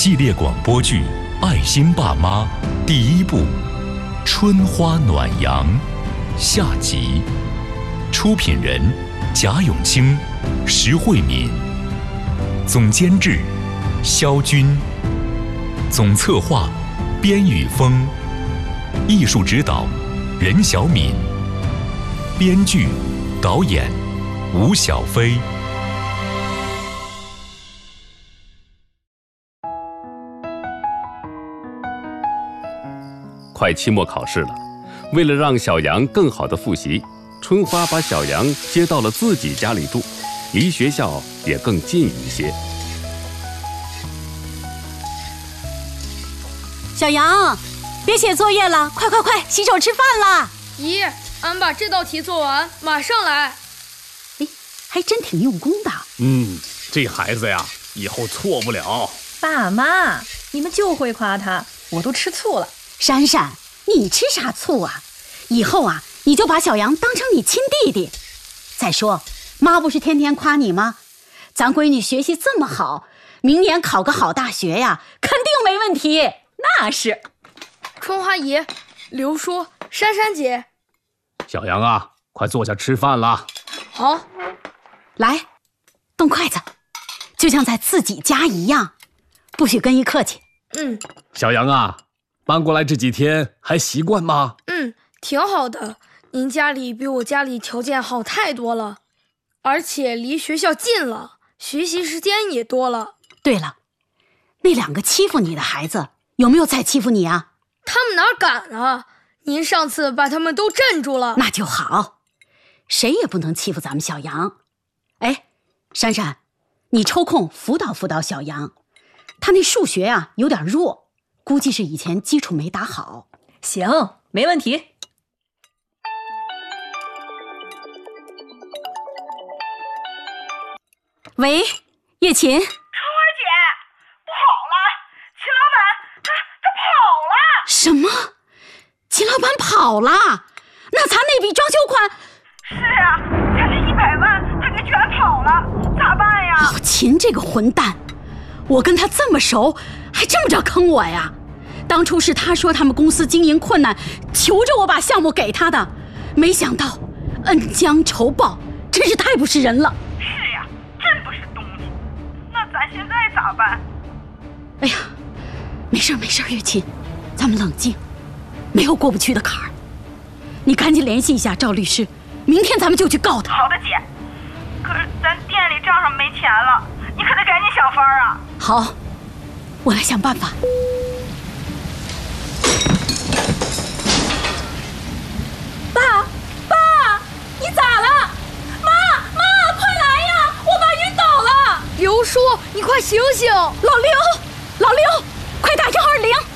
系列广播剧《爱心爸妈》第1部《春花暖阳》下集，出品人贾永清、石慧敏，总监制肖军，总策划边宇峰，艺术指导任小敏，编剧导演吴小飞。 快期末考试了，为了让小杨更好的复习，春花把小杨接到了自己家里住，离学校也更近一些。 小杨，别写作业了，快，洗手吃饭啦！ 姨，俺把这道题做完，马上来。 哎，还真挺用功的。 这孩子呀，以后错不了。 爸妈，你们就会夸他，我都吃醋了。 珊珊，你吃啥醋啊？以后啊，你就把小杨当成你亲弟弟。再说，妈不是天天夸你吗？咱闺女学习这么好，明年考个好大学呀，肯定没问题。 那是。 春花姨、刘叔、珊珊姐， 小杨啊，快坐下吃饭啦。 好， 来，动筷子，就像在自己家一样，不许跟姨客气。 小杨啊，搬过来这几天还习惯吗？ 挺好的。您家里比我家里条件好太多了，而且离学校近了，学习时间也多了。 对了，那2个欺负你的孩子有没有再欺负你啊？ 他们哪敢啊？您上次把他们都镇住了。 那就好，谁也不能欺负咱们小杨。哎，珊珊，你抽空辅导辅导小杨，他那数学啊有点弱，估计是以前基础没打好。 行，没问题。 喂，叶琴。 春花姐，不好了，秦老板他跑了。 什么？秦老板跑了？那咱那笔装修款？ 是啊，咱这100万他给卷跑了，咋办呀？ 秦这个混蛋，我跟他这么熟，还这么着坑我呀？当初是他说他们公司经营困难，求着我把项目给他的，没想到恩将仇报，真是太不是人了。 是呀，真不是东西。那咱现在咋办？ 哎呀，没事，月琴，咱们冷静，没有过不去的坎儿。你赶紧联系一下赵律师，明天咱们就去告他。 好的，姐。可是咱店里账上没钱了，你可得赶紧想法啊。 好，我来想办法。爸，你咋了？妈，快来呀！我爸晕倒了。 刘叔，你快醒醒！ 老刘，快打120。